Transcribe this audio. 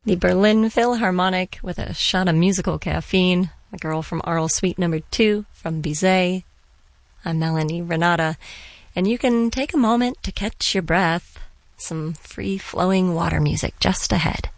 The Berlin Philharmonic with a shot of musical caffeine. The Girl from Arles Suite No. 2 from Bizet. I'm Melanie Renata, and you can take a moment to catch your breath. Some free-flowing water music just ahead.